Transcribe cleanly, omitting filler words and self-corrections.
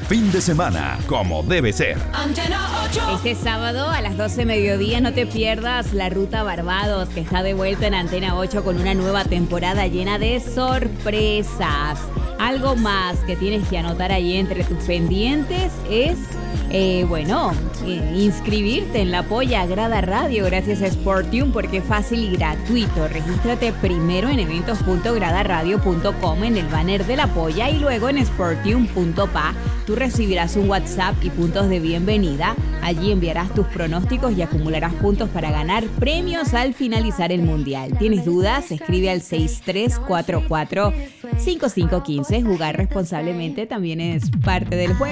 fin de semana como debe ser. Este sábado a las 12 mediodía no te pierdas la Ruta Barbados, que está de vuelta en Antena 8 con una nueva temporada llena de sorpresas. Algo más que tienes que anotar ahí entre tus pendientes es, inscribirte en la Polla Grada Radio gracias a Sportium, porque es fácil y gratuito. Regístrate primero en eventos.gradaradio.com en el banner de la Polla y luego en sportium.pa. Tú recibirás un WhatsApp y puntos de bienvenida. Allí enviarás tus pronósticos y acumularás puntos para ganar premios al finalizar el Mundial. ¿Tienes dudas? Escribe al 6344-5515. Jugar responsablemente también es parte del juego.